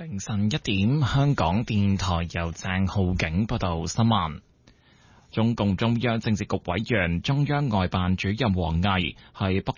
凌晨1點，香港電台由鄭浩景報道新聞。中共中央政治局委員、中央外辦主任王毅喺北